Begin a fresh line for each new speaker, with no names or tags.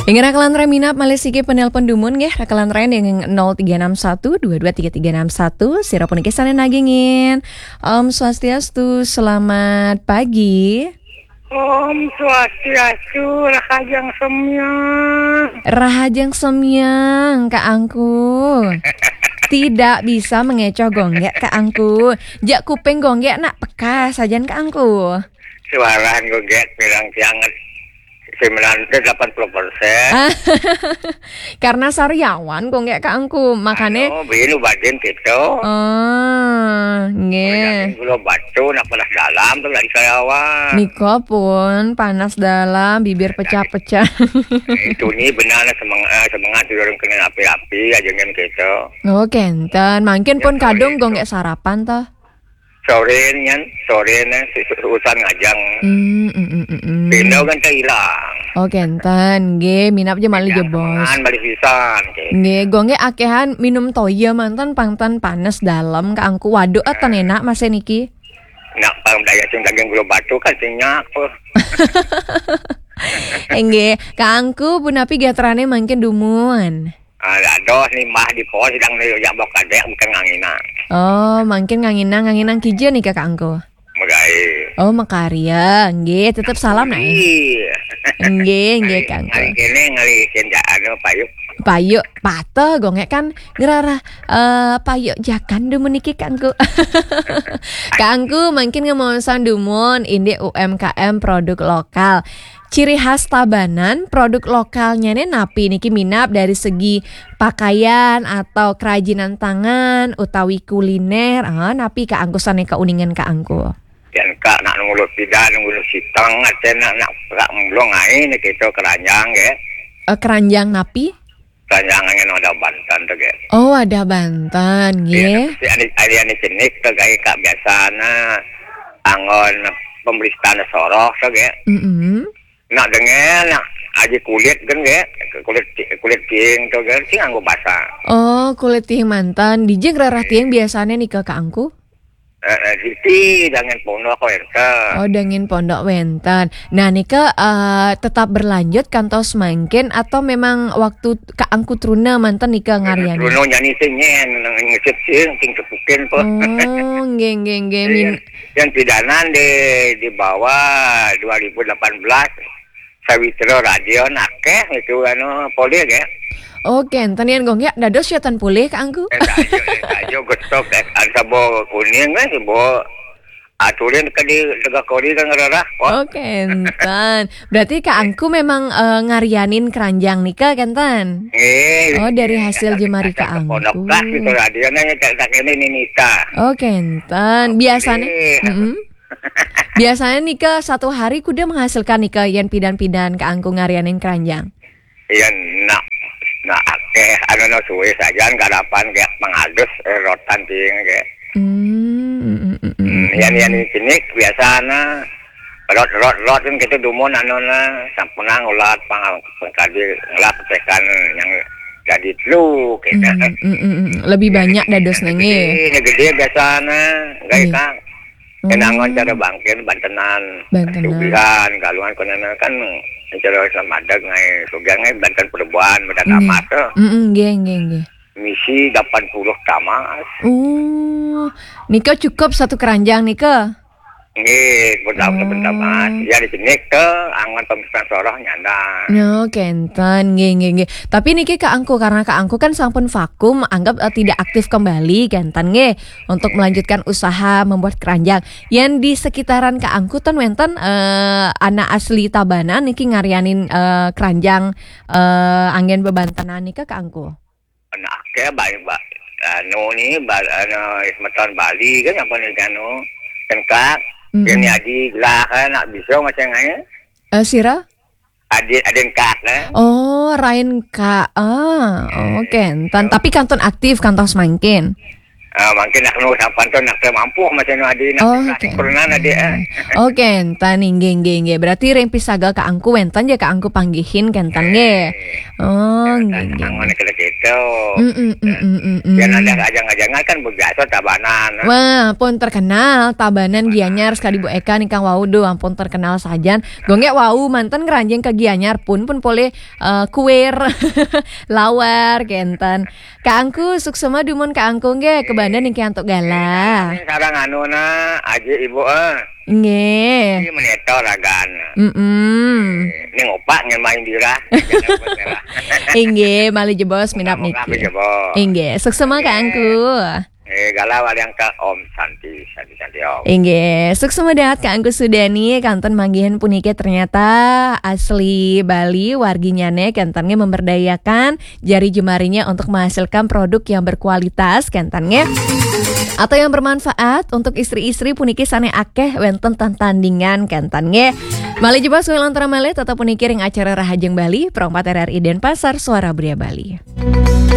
Ingin rakalan reminap malesike penelpon dumun nggih rakalan ren yang 0361223361 sira puniki sane nagingin. Om Swastiastu, selamat pagi.
Om Swastiastu, Rahajang Semyang.
Rahajang Semyang Kak Angku. Tidak bisa mengecoh gonggek Kak Angku. Jak kuping gonggek nak peka sajan Kak Angku.
Suaraan gonggek bilang sangat 80%.
Karena saryawan gonggek Kak Angku, makanya
binu badan gitu.
Nggih.
Kalau batu nak panas dalam tuh dari karyawan.
Niko pun panas dalam, bibir pecah-pecah.
Itu nih benar semangat orang kena api-api aja kan gitu.
Oh kenten, makin pun kadung gonggek sarapan toh.
Sorenya urusan ngajang. Pindah kan hilang.
Oh kenten, nggih minap je mali je bos.
Balik pisan.
Nggih, gonggek akehan minum toya mantan pangtan panas dalam Kak Angku. Waduh atan enak Mas niki.
Nak pang daya sing daging gula batu kan sinyak.
Nggih, Kak Angku punapi gatrane mangkin dumun.
Aduh nih mah di pos sedang ya bok kadek bukan ngangina.
Oh, mangkin nganginang kija nih Kak Angku.
Mugai.
Oh, makarya. Nggih, tetep salam nah. Nggih Kak Angku.
Kene ngalisin payuk.
Payuk patah gongek kan gerarah payuk jakan dumun iki Kak Angku. Kak Angku mungkin ngemosan dumun indi UMKM produk lokal. Ciri khas Tabanan produk lokalnya nih napi niki minap dari segi pakaian atau kerajinan tangan utawi kuliner. Napi Kak Angku sane kauningan Kak Angku.
Dan Kak nak ngulur tidak ngulur sitang atena nak mlong ae nek itu keranjang ya.
Keranjang napi?
Keranjangan ada Banten tuh ya.
Oh, ada Banten nggih.
Ada jenis tuh kayak Kak biasana angon pemeriksaan soroh tuh ya. Nak dengen nak aja kulit kan ya. Kulit ting tuh kan sing anggo basah.
Oh, kulit ting mantan. Dijeng rarah ting biasanya nih Kak Angku?
Siti dengan pondok wenten.
Oh, dengan pondok wenten. Nah, nika tetap berlanjut kantos mangkin atau memang waktu Kak Angku truna mantan nika ngarian.
Truna nyanyi singen ngesip sing tepukin po.
Oh, nggih.
Yang pidanan di bawah 2018 Sawitro radio nakeh itu poli ya.
Oke, tanian gong ya dados syaitan pulih Kak Angku.
Ayo gosok ansabo kuning kan bo aturin ke di tegak kori kan ngerarah.
Oke, enten. Berarti Kak Angku memang ngarianin keranjang nikah kenten. Oh, dari hasil jemari Kak Angku.
Pondok lah itu radio nanya tak ini Nita.
Oke, enten. Biasanya biasanya nikah satu hari kuda menghasilkan nikah yang pidan-pidan Kak Angku ngarianin keranjang.
Iya, nah suwe saja garapan kayak mengadus rotan ting kayak. Yang ini biasana rot kan kita dumun sampuna ngulat pangkadi ngelap tekan yang jadi flu kita.
Lebih banyak dados nenge.
Ini gede biasana kayak Kang. Kenangan cara bangkin Bantenan. Subihan galungan konana kan cara samadag ngai sugang ngai Banten Perempuan Medan Amat tuh.
Nggih.
Misi 80 tamas.
Nika cukup satu keranjang nika.
Nggih, bentar mas. Ya di sini ke angon pemeriksaan soroh nyanda.
No, kenten, nggih. Tapi niki Kak Angku karena Kak Angku kan sampun vakum, anggap tidak aktif kembali kenten nggih untuk melanjutkan usaha membuat keranjang. Yang di sekitaran Kak Angku ten wenten anak asli Tabanan niki ngarianin keranjang angin bebantenan nika Kak Angku.
Nah, kayak baik Mbak. Ismeton Bali kan apa nih kan Kak. Ini adik lah kan nak bisa macam ni.
Sira?
Adik Kak lah.
Oh, Rain Kak. Kenten. Tapi kanton aktif kantor semangkin.
Mungkin nak nu sampan tu nak mampu macam adi nak kurungan adi.
Oke, entan nggih. Berarti ring pisaga ka angku wenten ya ka angku panggihin kentan nggih. Oh, nggih.
Angon kele gitu. Yang ada ajang-ajangan kan biasa tabanan.
Wah, pun terkenal tabanan Gianyar sekali Bu Eka nih Kang Wau do ampun terkenal sajan. Gongek wau mantan ngeranjing ke Gianyar pun boleh kuir lawar kentan. Ka angku suksema dumun ka angku nggih ke Bandan ning antuk gala.
Sareng anuna aji ibu
Nggih.
Ini menetor agan. Ini ngopak ngen main dira.
Inggih, mali jebos minap niki. Inggih, suksema ka angku.
Galau yang ke Om Santi Om.
Inggih, suksema dahat ka angku Sudani kanton manggihan punike ternyata asli Bali warginyane kantonnya memberdayakan jari jemarinya untuk menghasilkan produk yang berkualitas kantonnya atau yang bermanfaat untuk istri-istri puniki sane akeh wenten tandingan kantonnya. Mali jebas kuil antara male tetap puniki ring acara Rahajeng Bali Perompat RRI Denpasar Suara Beria Bali.